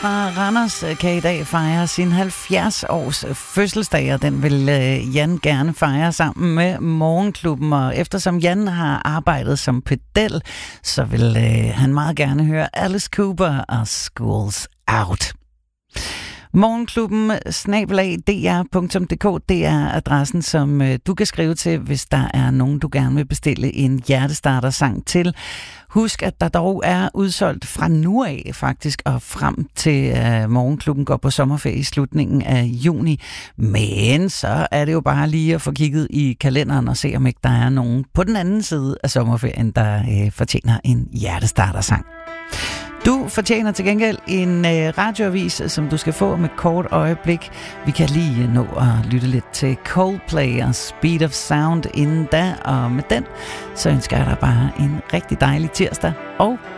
fra Randers kan i dag fejre sin 70-års fødselsdag, og den vil Jan gerne fejre sammen med Morgenklubben. Og eftersom Jan har arbejdet som pedel, så vil han meget gerne høre Alice Cooper og School's Out. Morgenklubben @dr.dk, det er adressen, som du kan skrive til, hvis der er nogen, du gerne vil bestille en hjertestarter-sang til. Husk, at der dog er udsolgt fra nu af faktisk, og frem til Morgenklubben går på sommerferie i slutningen af juni. Men så er det jo bare lige at få kigget i kalenderen og se, om ikke der er nogen på den anden side af sommerferien, der fortjener en hjertestarter-sang. Du fortjener til gengæld en radioavis, som du skal få med kort øjeblik. Vi kan lige nå at lytte lidt til Coldplay og Speed of Sound inden da, og med den, så ønsker jeg dig bare en rigtig dejlig tirsdag og